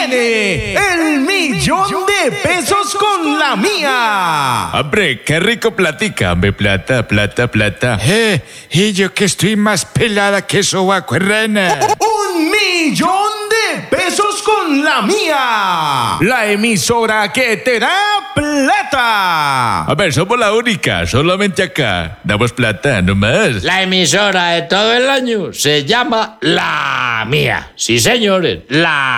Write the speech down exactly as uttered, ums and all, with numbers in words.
viene el millón de pesos con la mía. Hombre, qué rico platica, hombre, plata, plata, plata. Eh, y yo que estoy más pelada que sobacuerrana. Un millón de pesos con la mía. La emisora que te da plata. A ver, somos la única, solamente acá. Damos plata, no más. La emisora de todo el año se llama La Mía. Sí, señores, La